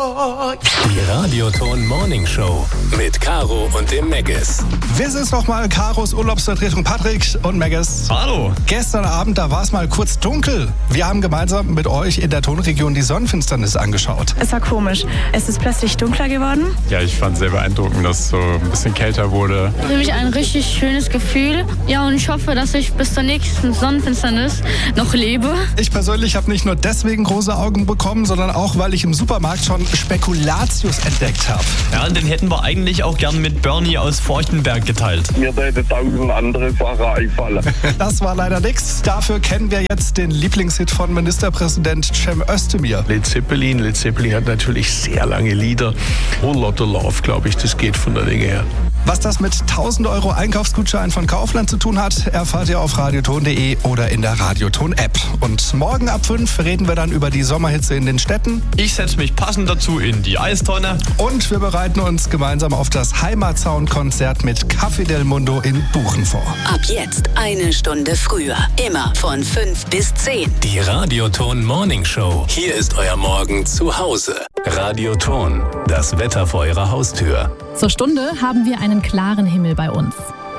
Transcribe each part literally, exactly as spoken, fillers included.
Die Radioton Morning Show mit Caro und dem Megis. Wir sind nochmal Caros Urlaubsvertretung Patrick und Megis. Hallo. Gestern Abend, da war es mal kurz dunkel. Wir haben gemeinsam mit euch in der Tonregion die Sonnenfinsternis angeschaut. Es war komisch. Es ist plötzlich dunkler geworden. Ja, ich fand es sehr beeindruckend, dass es so ein bisschen kälter wurde. Für mich ein richtig schönes Gefühl. Ja, und ich hoffe, dass ich bis zur nächsten Sonnenfinsternis noch lebe. Ich persönlich habe nicht nur deswegen große Augen bekommen, sondern auch, weil ich im Supermarkt schon Spekulatius entdeckt habe. Ja, und den hätten wir eigentlich auch gern mit Bernie aus Forchtenberg geteilt. Mir hätte tausend andere Sachen einfallen. Das war leider nix. Dafür kennen wir jetzt den Lieblingshit von Ministerpräsident Cem Özdemir. Led Zeppelin. Led Zeppelin hat natürlich sehr lange Lieder. Whole Lotta Love, glaube ich, das geht von der Länge her. Was das mit tausend Euro Einkaufsgutschein von Kaufland zu tun hat, erfahrt ihr auf radioton punkt de oder in der Radioton-App. Und morgen ab fünf reden wir dann über die Sommerhitze in den Städten. Ich setze mich passend dazu in die Eistonne. Und wir bereiten uns gemeinsam auf das Heimatsound-Konzert mit Café del Mundo in Buchen vor. Ab jetzt eine Stunde früher. Immer von fünf bis zehn. Die Radioton Morning Show. Hier ist euer Morgen zu Hause. Radioton. Das Wetter vor eurer Haustür. Zur Stunde haben wir einen klaren Himmel bei uns.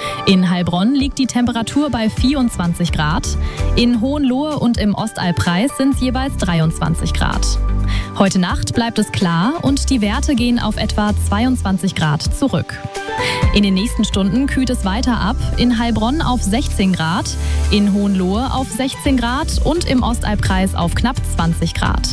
In Heilbronn liegt die Temperatur bei vierundzwanzig Grad. In Hohenlohe und im Ostalbkreis sind es jeweils dreiundzwanzig Grad. Heute Nacht bleibt es klar und die Werte gehen auf etwa zweiundzwanzig Grad zurück. In den nächsten Stunden kühlt es weiter ab. In Heilbronn auf sechzehn Grad, in Hohenlohe auf sechzehn Grad und im Ostalbkreis auf knapp zwanzig Grad.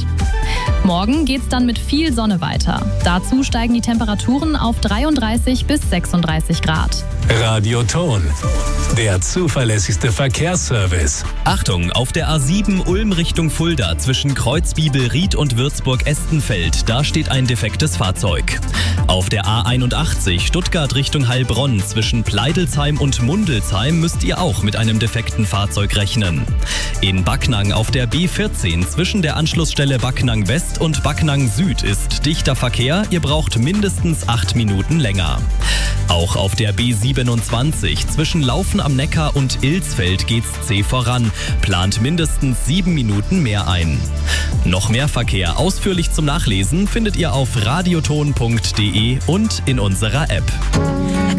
Morgen geht's dann mit viel Sonne weiter. Dazu steigen die Temperaturen auf dreiunddreißig bis sechsunddreißig Grad. Radioton. Der zuverlässigste Verkehrsservice. Achtung, auf der A sieben Ulm Richtung Fulda zwischen Kreuzbibel, Ried und Würzburg-Estenfeld, da steht ein defektes Fahrzeug. Auf der A einundachtzig Stuttgart Richtung Heilbronn zwischen Pleidelsheim und Mundelsheim müsst ihr auch mit einem defekten Fahrzeug rechnen. In Backnang auf der B vierzehn zwischen der Anschlussstelle Backnang West und Backnang Süd ist dichter Verkehr, ihr braucht mindestens acht Minuten länger. Auch auf der B siebenundzwanzig zwischen Laufen am Neckar und Ilsfeld geht's zäh voran, plant mindestens sieben Minuten mehr ein. Noch mehr Verkehr ausführlich zum Nachlesen findet ihr auf radioton punkt de und in unserer App.